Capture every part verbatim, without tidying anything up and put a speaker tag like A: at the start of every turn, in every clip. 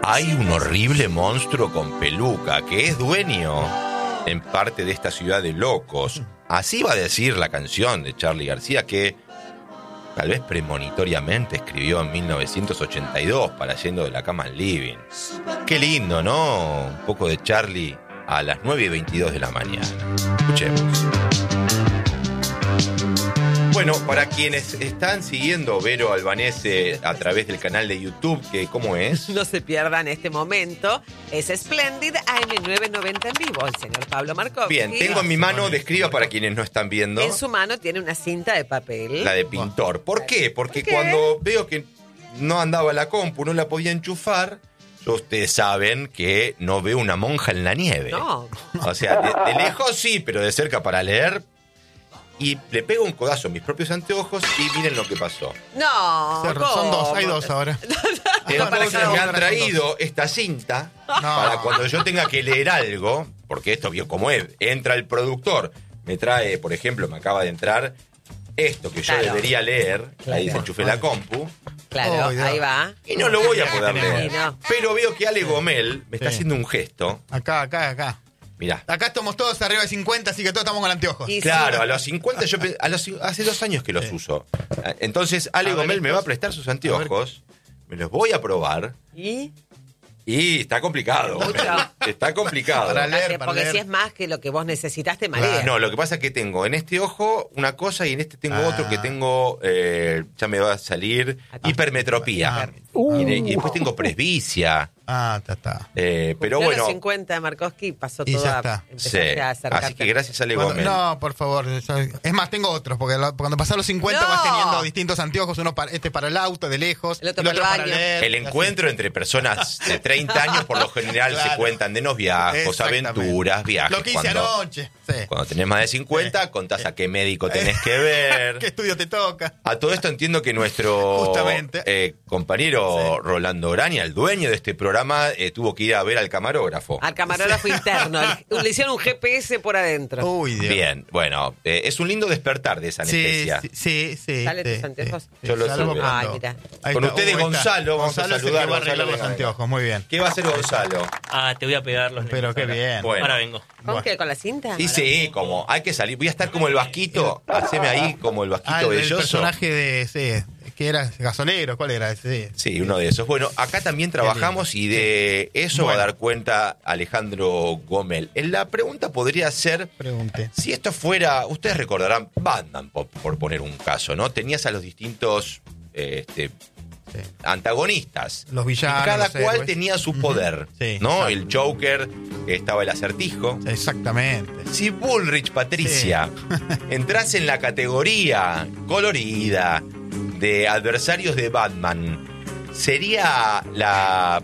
A: Hay un horrible monstruo con peluca que es dueño en parte de esta ciudad de locos. Así va a decir la canción de Charly García, que tal vez premonitoriamente escribió en mil novecientos ochenta y dos para Yendo de la cama al living. Qué lindo, ¿no? Un poco de Charly a las nueve y veintidós de la mañana. Escuchemos. Bueno, para quienes están siguiendo Vero Albanese a través del canal de YouTube, que ¿cómo es?
B: No se pierdan este momento. Es Splendid A M novecientos noventa en vivo, el señor Pablo Markovsky.
A: Bien, tengo en mi mano, describa para quienes no están viendo.
B: En su mano tiene una cinta de papel.
A: La de pintor. ¿Por qué? Porque
B: ¿Por qué?
A: cuando veo que no andaba la compu, no la podía enchufar, ustedes saben que no veo una monja en la nieve.
B: No.
A: O sea, de, de lejos sí, pero de cerca para leer. Y le pego un codazo a mis propios anteojos y miren lo que pasó.
B: No.
C: Cerro, son dos, hay dos ahora.
A: Entonces me han traído esta cinta
C: No.
A: para cuando yo tenga que leer algo, porque esto vio cómo es, entra el productor, me trae, por ejemplo, me acaba de entrar esto que yo
B: Claro.
A: debería leer,
B: Claro.
A: ahí se enchufé la compu,
B: Claro,
C: Oh, Dios.
B: ahí va.
A: y no lo voy a poder leer.
B: Y no.
A: Pero veo que Ale Gomel me está
C: Sí.
A: haciendo un gesto,
C: Acá, acá, acá.
A: mirá.
C: Acá estamos todos arriba de cincuenta, así que todos estamos con anteojos.
B: Y
A: Claro,
B: sí.
A: a los cincuenta, yo pe- a los, cin- hace dos años que los
C: Sí.
A: uso. Entonces Ale
C: A ver,
A: Gomel me
C: estos.
A: va a prestar sus anteojos, me los voy a probar.
B: ¿Y?
A: Y está complicado.
B: Mucho.
A: Está complicado.
C: Para leer,
B: Porque,
C: para
B: porque
C: leer.
B: si es más que lo que vos necesitas, te
C: Claro.
B: marea.
A: No, lo que pasa es que tengo en este ojo una cosa y en este tengo
C: Ah.
A: otro que tengo, eh, ya me va a salir,
B: Ah.
A: hipermetropía.
C: Ah.
A: Y, de- y después tengo presbicia.
C: Ah, está, está.
A: eh, pero
B: Cumplió
A: bueno,
B: los cincuenta, Markovsky, pasó
C: Y
B: todo
C: ya
B: a,
C: está.
A: sí.
B: empezaste a acercarte.
A: Así que gracias a Ale
C: Cuando-
A: Gómez.
C: no, por favor. yo- Es más, tengo otros, porque lo- cuando pasas los cincuenta
B: No.
C: vas teniendo distintos anteojos, uno para, este para el auto, de lejos,
B: El otro para el baño.
C: leer.
A: El encuentro entre personas de treinta años por lo general
C: Claro.
A: se cuentan de noviazgos,
C: Exactamente.
A: aventuras, viajes.
C: Lo que hice
A: Cuando,
C: anoche. Sí.
A: cuando tenés más de cincuenta, contás a qué médico tenés que ver.
C: ¿Qué estudio te toca?
A: A todo esto entiendo que nuestro
C: Justamente.
A: eh, compañero
C: Sí.
A: Rolando Orania, el dueño de este programa, eh, tuvo que ir a ver al camarógrafo.
B: Al camarógrafo interno. El- Le hicieron un G P S por adentro.
C: Uy, Dios.
A: Bien, bueno, eh, es un lindo despertar de esa
C: Sí,
A: anestesia.
C: sí, sí, sí.
B: ¿Sale
C: sí,
B: tus anteojos?
C: sí,
A: Yo lo
C: salvo
A: sé.
C: cuando-
B: Ay, mira.
C: Ahí
A: Con
C: está.
A: ustedes,
C: Uh, ahí está.
A: Gonzalo, vamos a
C: Gonzalo es el
A: saludar.
C: que va a arreglar
A: Gonzalo,
C: los
A: venga,
C: anteojos, muy bien.
A: ¿Qué va a hacer Gonzalo?
D: Ah, te voy a pegar los
C: Pero
D: nenes
C: qué
D: acá.
C: bien.
A: Bueno.
D: Ahora vengo.
B: ¿Con
C: Bueno.
B: qué? ¿Con la cinta?
A: Y sí, como hay que salir. Voy a estar como el vasquito. Haceme ahí como el vasquito
C: Ah, el, el
A: belloso.
C: personaje de, sí, que era gasolero, ¿cuál era? Sí.
A: Sí, uno de esos. Bueno, acá también trabajamos y de eso
C: Bueno.
A: va a dar cuenta Alejandro Gomel. La pregunta podría ser,
C: Pregunté.
A: si esto fuera, ustedes recordarán Batman, por, por poner un caso, ¿no? Tenías a los distintos eh, este,
C: Sí.
A: antagonistas.
C: Los villanos,
A: Y cada
C: los
A: cual
C: héroes.
A: tenía su
C: Ujú.
A: poder,
C: Sí,
A: ¿no?
C: exacto.
A: El Joker, estaba el Acertijo.
C: Exactamente.
A: Si Bullrich, Patricia, entrase en la categoría colorida de adversarios de Batman, ¿sería la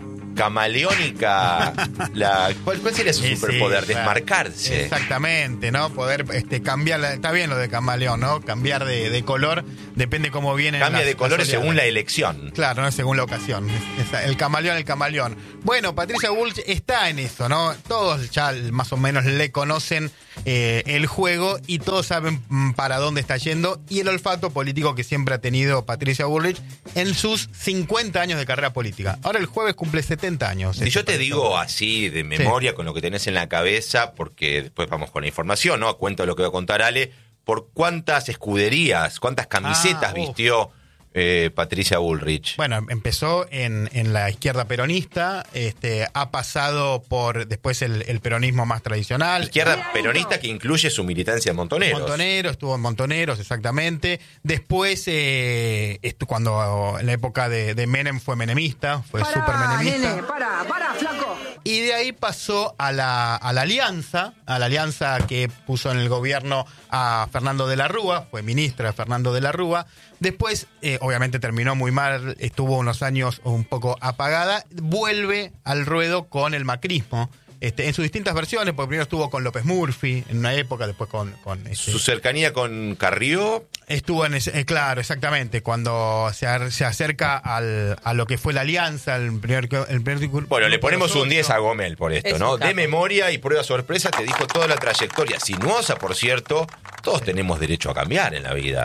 A: camaleónica? La, ¿cuál, cuál sería su
C: Sí,
A: superpoder?
C: sí, claro.
A: Desmarcarse.
C: Exactamente, ¿no? Poder este, cambiar, la- está bien lo de camaleón, ¿no? Cambiar de, de color, depende cómo viene.
A: Cambia de colores según la elección.
C: Claro, no según la ocasión. Es- es el camaleón, el camaleón. Bueno, Patricia Bullrich está en eso, ¿no? Todos ya más o menos le conocen eh, el juego y todos saben mm, para dónde está yendo y el olfato político que siempre ha tenido Patricia Bullrich en sus cincuenta años de carrera política. Ahora el jueves cumple setenta años.
A: Si yo te digo así de memoria, con lo que tenés en la cabeza, porque después vamos con la información, ¿no? Cuento lo que va a contar Ale, por cuántas escuderías, cuántas camisetas
C: Ah, uf.
A: vistió eh, Patricia Bullrich.
C: Bueno, empezó en, en la izquierda peronista, este, ha pasado por después el, el peronismo más tradicional.
A: Izquierda peronista que incluye su militancia en Montoneros.
C: Montonero, estuvo en Montoneros, exactamente. Después, eh, estu- cuando en la época de, de Menem fue menemista, fue súper menemista.
E: Nene, para, para, flaco.
C: Y de ahí pasó a la, a la alianza, a la alianza que puso en el gobierno a Fernando de la Rúa, fue ministra de Fernando de la Rúa. Después, eh, obviamente terminó muy mal, estuvo unos años un poco apagada, vuelve al ruedo con el macrismo. Este, en sus distintas versiones, porque primero estuvo con López Murphy en una época, después con... con este,
A: Su cercanía con Carrió.
C: Estuvo en ese, eh, claro, exactamente, cuando se, ar- se acerca al, a lo que fue la alianza, el primer... El primer
A: Bueno, le ponemos un diez a Gómez por esto,
B: Es
A: ¿no?
B: un capo.
A: De memoria y prueba sorpresa te dijo toda la trayectoria sinuosa, por cierto. Todos tenemos derecho a cambiar en la vida.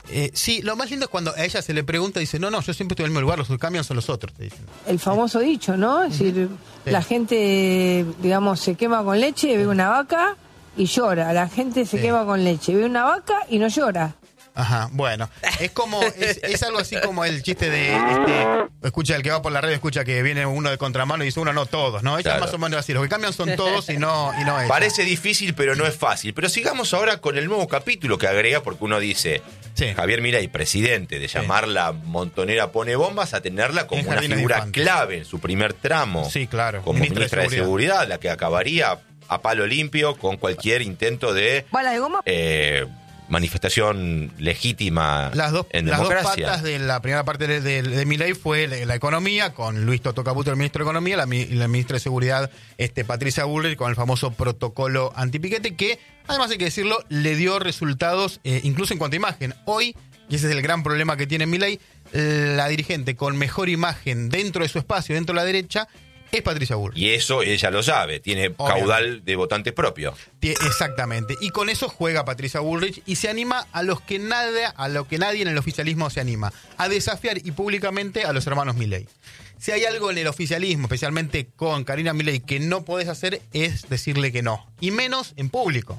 C: Eh, sí, lo más lindo es cuando a ella se le pregunta, dice, no, no, yo siempre estoy en el mismo lugar, los que cambian son los otros, te dicen.
D: El famoso dicho, ¿no? Es decir, sí. La gente, digamos, se quema con leche, ve una vaca y llora. La gente se sí. quema con leche, ve una vaca y no llora.
C: Ajá, bueno, es como, es, es algo así como el chiste de, este, escucha, el que va por la red escucha que viene uno de contramano y dice uno, no todos, ¿no? Ella claro. más o menos así, los que cambian son todos y no, y no ella.
A: Parece difícil, pero no es fácil. Pero sigamos ahora con el nuevo capítulo que agrega, porque uno dice, sí. Javier Milei, presidente, de llamarla sí. montonera pone bombas, a tenerla como una figura clave en su primer tramo.
C: Sí, claro.
A: Como ministra, ministra de, seguridad. de Seguridad, la que acabaría a palo limpio con cualquier intento de...
D: ¿Bala de goma?
A: Eh, manifestación legítima
C: las dos,
A: en
C: las
A: democracia.
C: Las dos patas de la primera parte de, de, de Milei fue la, la economía, con Luis Toto Caputo, el ministro de Economía, la, la ministra de Seguridad, este, Patricia Bullrich, con el famoso protocolo antipiquete, que, además hay que decirlo, le dio resultados eh, incluso en cuanto a imagen. Hoy, y ese es el gran problema que tiene Milei, la dirigente con mejor imagen dentro de su espacio, dentro de la derecha, es Patricia Bullrich.
A: Y eso ella lo sabe, tiene Obviamente. caudal de votantes propio.
C: Exactamente. Y con eso juega Patricia Bullrich y se anima a los que nada, a lo que nadie en el oficialismo se anima, a desafiar y públicamente a los hermanos Milei. Si hay algo en el oficialismo, especialmente con Karina Milei, que no podés hacer, es decirle que no. Y menos en público.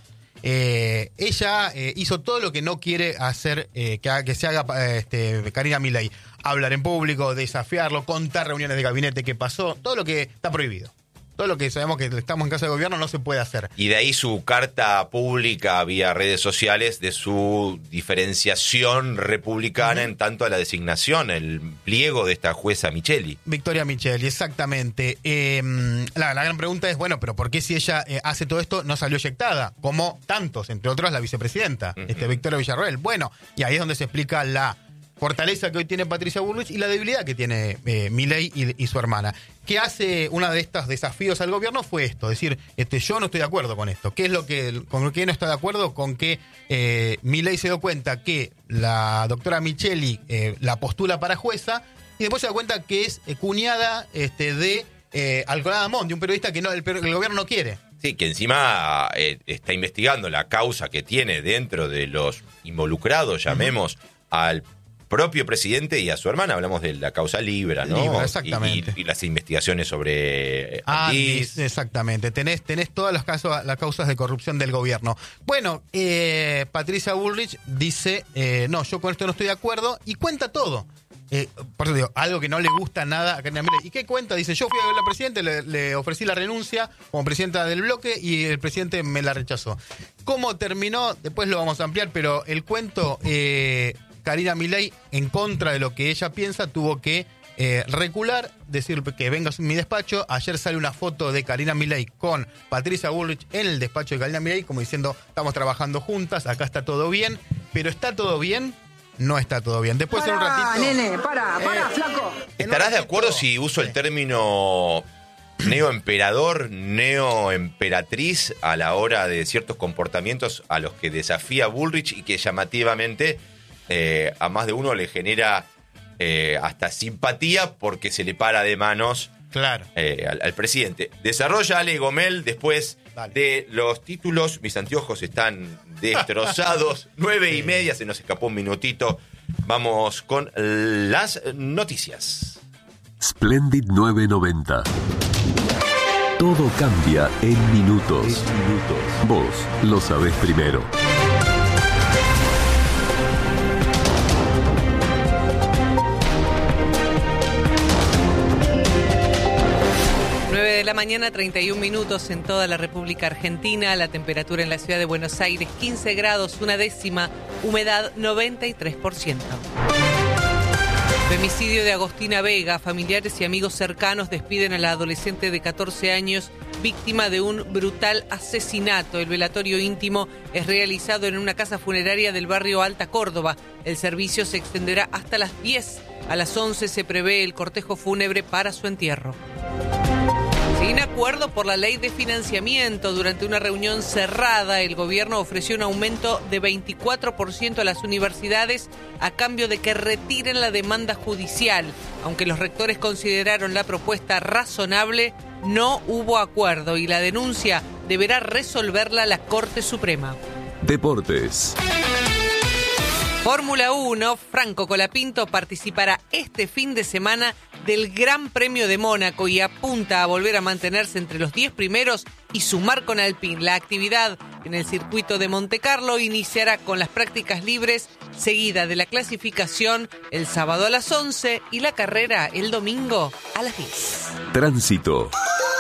C: Eh, ella eh, hizo todo lo que no quiere hacer, eh, que, haga, que se haga eh, este, Karina Milei. Hablar en público, desafiarlo, contar reuniones de gabinete que pasó, todo lo que está prohibido. Todo lo que sabemos que estamos en casa de gobierno no se puede hacer.
A: Y de ahí su carta pública vía redes sociales de su diferenciación republicana uh-huh. en tanto a la designación, el pliego de esta jueza Micheli.
C: Victoria Micheli, exactamente. Eh, la, la gran pregunta es, bueno, pero ¿por qué si ella eh, hace todo esto no salió eyectada? Como tantos, entre otros la vicepresidenta, uh-huh. este, Victoria Villarroel. Bueno, y ahí es donde se explica la fortaleza que hoy tiene Patricia Bullrich y la debilidad que tiene eh, Milei y, y su hermana. ¿Qué hace uno de estos desafíos al gobierno? Fue esto, decir, este, yo no estoy de acuerdo con esto. ¿Qué es lo que, con lo que no está de acuerdo? Con que eh, Milei se dio cuenta que la doctora Micheli eh, la postula para jueza y después se da cuenta que es eh, cuñada este, de eh, Alcolada Montt, de un periodista que no, el, el gobierno no quiere.
A: Sí, que encima eh, está investigando la causa que tiene dentro de los involucrados, llamemos, uh-huh. al propio presidente y a su hermana. Hablamos de la causa Libra, ¿no?
C: Libra, exactamente.
A: Y, y, y las investigaciones sobre
C: ah, exactamente. Tenés, tenés todas las, casos, las causas de corrupción del gobierno. Bueno, eh, Patricia Bullrich dice, eh, no, yo con esto no estoy de acuerdo, y cuenta todo. Eh, por eso digo, algo que no le gusta nada a Karina Milei. ¿Y qué cuenta? Dice, yo fui a ver al presidente, le, le ofrecí la renuncia como presidenta del bloque y el presidente me la rechazó. ¿Cómo terminó? Después lo vamos a ampliar, pero el cuento... Eh, Karina Milei, en contra de lo que ella piensa, tuvo que eh, recular, decir que venga a mi despacho. Ayer sale una foto de Karina Milei con Patricia Bullrich en el despacho de Karina Milei, como diciendo, estamos trabajando juntas, acá está todo bien, pero ¿está todo bien? No está todo bien. Después
D: pará,
C: en un ratito...
D: nene, para, para, eh, flaco.
A: ¿Estarás de acuerdo si uso el término neoemperador, neoemperatriz a la hora de ciertos comportamientos a los que desafía Bullrich y que llamativamente... Eh, a más de uno le genera eh, hasta simpatía porque se le para de manos
C: claro.
A: eh, al, al presidente? Desarrolla Ale Gomel después Dale. de los títulos. Mis anteojos están destrozados. Nueve sí. y media, se nos escapó un minutito. Vamos con las noticias.
E: Splendid nueve noventa. Todo cambia en minutos. minutos. Vos lo sabés primero.
B: nueve de la mañana, treinta y un minutos en toda la República Argentina. La temperatura en la ciudad de Buenos Aires, quince grados, una décima. Humedad, noventa y tres por ciento. Femicidio de Agostina Vega. Familiares y amigos cercanos despiden a la adolescente de catorce años, víctima de un brutal asesinato. El velatorio íntimo es realizado en una casa funeraria del barrio Alta Córdoba. El servicio se extenderá hasta las diez. A las once se prevé el cortejo fúnebre para su entierro. Sin acuerdo por la ley de financiamiento, durante una reunión cerrada, el gobierno ofreció un aumento de veinticuatro por ciento a las universidades a cambio de que retiren la demanda judicial. Aunque los rectores consideraron la propuesta razonable, no hubo acuerdo y la denuncia deberá resolverla la Corte Suprema.
E: Deportes.
B: Fórmula uno, Franco Colapinto participará este fin de semana del Gran Premio de Mónaco y apunta a volver a mantenerse entre los diez primeros y sumar con Alpine. La actividad en el circuito de Montecarlo iniciará con las prácticas libres, seguida de la clasificación el sábado a las once y la carrera el domingo a las diez.
E: Tránsito.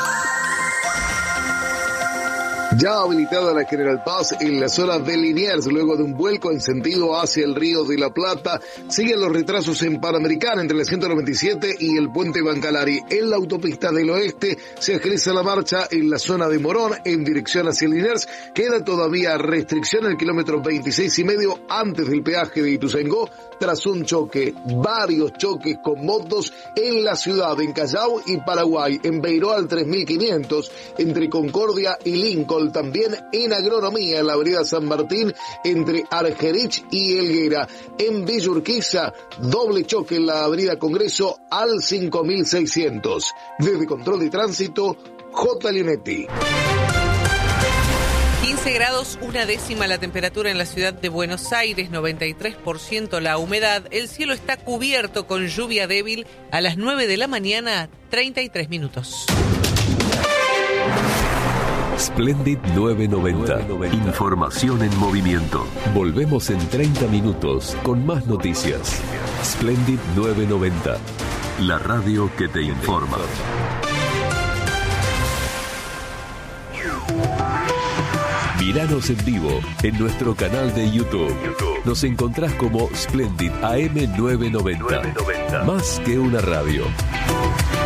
F: Ya habilitada la General Paz en la zona de Liniers, luego de un vuelco en sentido hacia el Río de la Plata, siguen los retrasos en Panamericana entre la ciento noventa y siete y el Puente Bancalari. En la autopista del oeste se agiliza la marcha en la zona de Morón en dirección hacia Liniers. Queda todavía restricción en el kilómetro veintiséis y medio antes del peaje de Ituzaingó, tras un choque, varios choques con motos en la ciudad, en Callao y Paraguay, en Beiró al tres mil quinientos, entre Concordia y Lincoln, también en Agronomía, en la avenida San Martín, entre Argerich y Helguera, en Villa Urquiza, doble choque en la avenida Congreso al cinco mil seiscientos. Desde Control de Tránsito, J. Linetti.
B: quince grados, una décima la temperatura en la ciudad de Buenos Aires, noventa y tres por ciento la humedad. El cielo está cubierto con lluvia débil a las nueve de la mañana, treinta y tres minutos.
E: Splendid nueve noventa. Información en movimiento. Volvemos en treinta minutos con más noticias. Splendid nueve noventa. La radio que te informa. Míranos en vivo en nuestro canal de YouTube. Nos encontrás como Splendid A M nueve noventa. Más que una radio.